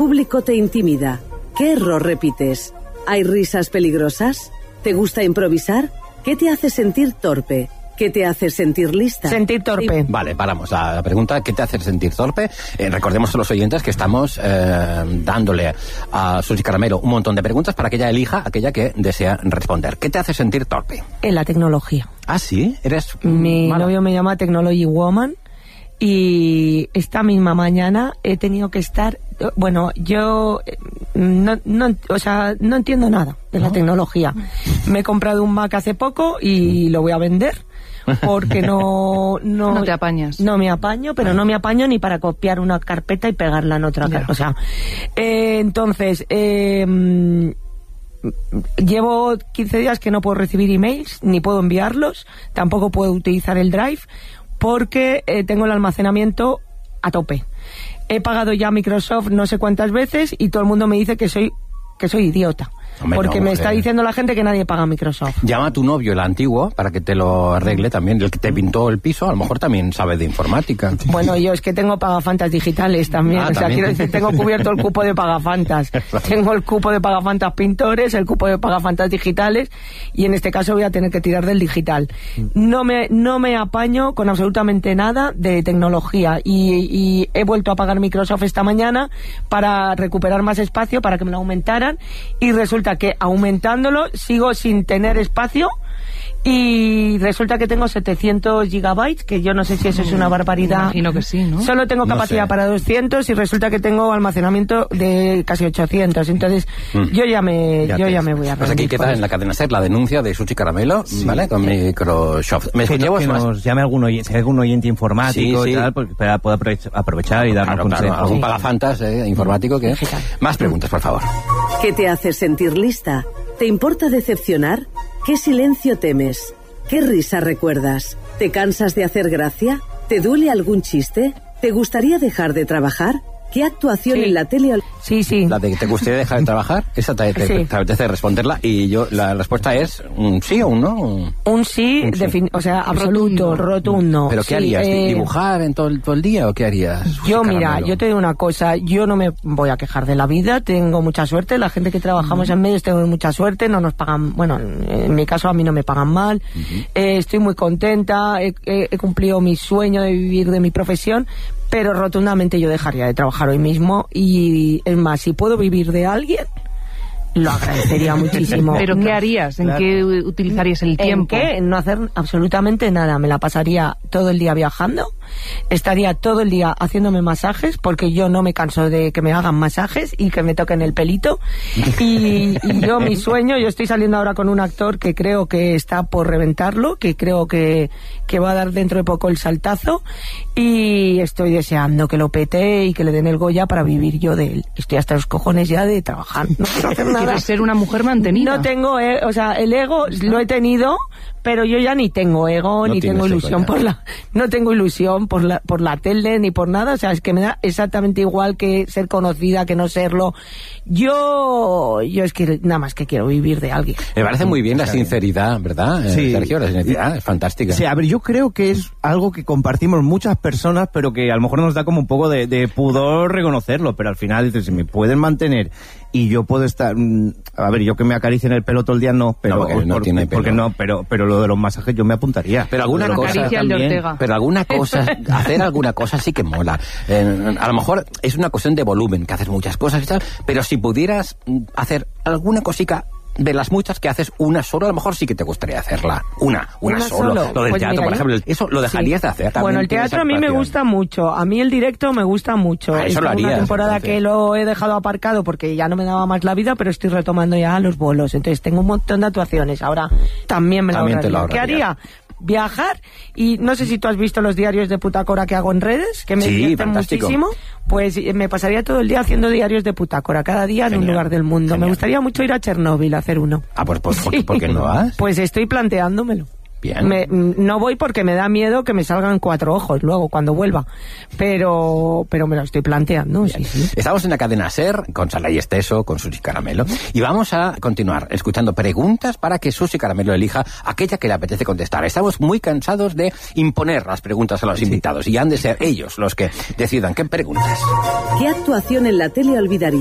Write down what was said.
público te intimida? ¿Qué error repites? ¿Hay risas peligrosas? ¿Te gusta improvisar? ¿Qué te hace sentir torpe? ¿Qué te hace sentir lista? Sentir torpe. Vale, paramos la pregunta. ¿Qué te hace sentir torpe? Recordemos a los oyentes que estamos dándole a Susi Caramelo un montón de preguntas para que ella elija aquella que desea responder. ¿Qué te hace sentir torpe? En la tecnología. ¿Ah, sí? ¿Eres Mi mala? novio me llama Technology Woman y esta misma mañana he tenido que estar... Bueno, yo no entiendo nada de la tecnología. Me he comprado un Mac hace poco y lo voy a vender. Porque no te apañas. No me apaño, pero no me apaño ni para copiar una carpeta y pegarla en otra carpeta. O sea, entonces, llevo 15 días que no puedo recibir emails, ni puedo enviarlos, tampoco puedo utilizar el Drive, porque tengo el almacenamiento a tope. He pagado ya a Microsoft no sé cuántas veces y todo el mundo me dice que soy idiota. Hombre, porque no, me está diciendo la gente que nadie paga Microsoft. Llama a tu novio, el antiguo, para que te lo arregle también. El que te pintó el piso, a lo mejor también sabe de informática. Bueno, yo es que tengo pagafantas digitales también. O sea, ¿también? quiero decir, tengo cubierto el cupo de pagafantas. Tengo el cupo de pagafantas pintores, el cupo de pagafantas digitales, y en este caso voy a tener que tirar del digital. No me apaño con absolutamente nada de tecnología y he vuelto a pagar Microsoft esta mañana para recuperar más espacio, para que me lo aumentaran, y resulta que aumentándolo sigo sin tener espacio y resulta que tengo 700 gigabytes, que yo no sé si eso es una barbaridad. Imagino que sí, ¿no? Solo tengo capacidad para 200 y resulta que tengo almacenamiento de casi 800. Entonces yo ya me voy a Pues aquí queda en la cadena SER la denuncia de Susi Caramelo, Sí. ¿vale? Con Microsoft. ¿Me escuchamos que más? nos llame algún oyente, si hay algún oyente informático Sí, y sí. tal, porque pueda aprovechar y darnos consejos. Claro, algún pagafantas informático que... Más preguntas, por favor. ¿Qué te hace sentir lista? ¿Te importa decepcionar? ¿Qué silencio temes? ¿Qué risa recuerdas? ¿Te cansas de hacer gracia? ¿Te duele algún chiste? ¿Te gustaría dejar de trabajar? ¿Qué actuación en la tele? Sí. La de que te gustaría dejar de trabajar, esa te apetece responderla, y yo la respuesta es un sí o un no. Un sí, o sea, absoluto, rotundo. ¿Pero qué Sí, harías? ¿Dibujar en todo el día o qué harías? Yo, Susi mira, Caramelo? yo te digo una cosa, yo no me voy a quejar de la vida, tengo mucha suerte, la gente que trabajamos en medios tengo mucha suerte, no nos pagan, bueno, en mi caso a mí no me pagan mal, estoy muy contenta, he cumplido mi sueño de vivir de mi profesión, pero rotundamente yo dejaría de trabajar hoy mismo, y es más, si puedo vivir de alguien, lo agradecería muchísimo. ¿Pero qué harías? ¿En qué utilizarías el tiempo? ¿En qué? En no hacer absolutamente nada. Me la pasaría todo el día viajando, estaría todo el día haciéndome masajes, porque yo no me canso de que me hagan masajes y que me toquen el pelito. Y yo, mi sueño, yo estoy saliendo ahora con un actor que creo que está por reventarlo, que creo que va a dar dentro de poco el saltazo, y estoy deseando que lo pete y que le den el Goya para vivir yo de él. Estoy hasta los cojones ya de trabajar, no quiero hacer nada. ¿Quieres ser una mujer mantenida? No tengo, o sea, el ego lo he tenido, pero yo ya ni tengo ego, No ni tengo tienes ilusión ego, no tengo ilusión por la tele ni por nada. O sea, es que me da exactamente igual que ser conocida que no serlo. Yo es que nada más que quiero vivir de alguien. Me parece muy bien la sinceridad, ¿verdad, Sí. Sergio? La sinceridad es fantástica. Sí, a ver, yo creo que es algo que compartimos muchas personas, pero que a lo mejor nos da como un poco de pudor reconocerlo, pero al final dices, si me pueden mantener y yo puedo estar... a ver, yo que me acaricien el pelo todo el día no, pero... No, porque no tiene pelo. Porque no, pero lo de los masajes yo me apuntaría. Pero alguna Lo de los cosa masajes Acaricia el de también. Ortega. Pero alguna cosa, hacer alguna cosa sí que mola. A lo mejor es una cuestión de volumen, que haces muchas cosas y tal, pero si pudieras hacer alguna cosica de las muchas que haces, una solo, a lo mejor sí que te gustaría hacerla. Una solo. Lo del Pues teatro, mira, por ejemplo, eso lo dejarías sí. de hacer. También Bueno, el tienes teatro a mí me actuación. gusta mucho. A mí el directo me gusta mucho. Ah, eso Esta lo es una harías, temporada entonces. que lo he dejado aparcado porque ya no me daba más la vida, pero estoy retomando ya los bolos. Entonces tengo un montón de actuaciones. Ahora también me lo También te lo ahorraría. ¿Qué ahorrarías. haría? Viajar, y no sé si tú has visto los diarios de Putacora que hago en redes, que me Sí, divierten fantástico. muchísimo. Pues me pasaría todo el día haciendo diarios de Putacora, cada día en un Genial, lugar del mundo. genial. Me gustaría mucho ir a Chernóbil a hacer uno. Ah, pues ¿por Sí. qué no vas? Pues estoy planteándomelo. Bien. No voy porque me da miedo que me salgan 4 ojos luego cuando vuelva, pero me lo estoy planteando. Sí, sí. Estamos en la cadena SER con Sala y Esteso, con Susi Caramelo, y vamos a continuar escuchando preguntas para que Susi Caramelo elija aquella que le apetece contestar. Estamos muy cansados de imponer las preguntas a los invitados y han de ser ellos los que decidan qué preguntas. ¿Qué actuación en la tele olvidarías?